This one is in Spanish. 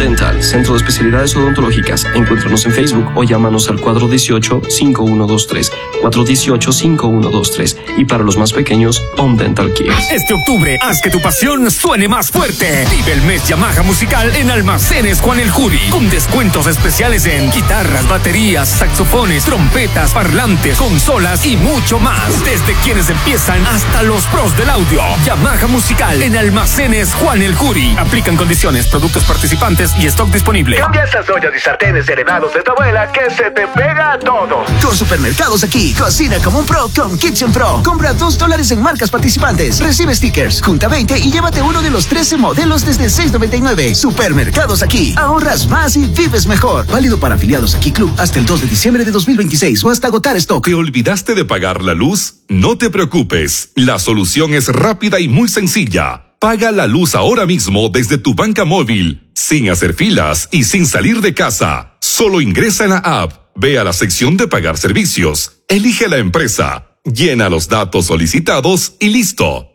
Dental, Centro de Especialidades Odontológicas. Encuéntranos en Facebook o llámanos al 418-5123, 418-5123. Y para los más pequeños, Home Dental Care. Este octubre, haz que tu pasión suene más fuerte. Vive el mes Yamaha musical en Almacenes Juan el Juri, con descuentos especiales en guitarras, baterías, saxofones, trompetas, parlantes, consolas y mucho más. Desde quienes empiezan hasta los pros del audio. Yamaha musical en Almacenes Juan el Juri. Aplican condiciones, productos participantes y stock disponible. Cambia esas ollas y sartenes heredados de tu abuela que se te pega a todo. Con Supermercados Aquí, cocina como un pro con Kitchen Pro. Compra $2 en marcas participantes. Recibe stickers, junta 20 y llévate uno de los 13 modelos desde $6.99. Supermercados Aquí, ahorras más y vives mejor. Válido para afiliados Aquí Club hasta el 2 de diciembre de 2026 o hasta agotar stock. ¿Te olvidaste de pagar la luz? No te preocupes. La solución es rápida y muy sencilla. Paga la luz ahora mismo desde tu banca móvil, sin hacer filas y sin salir de casa. Solo ingresa en la app, ve a la sección de pagar servicios, elige la empresa, llena los datos solicitados y listo.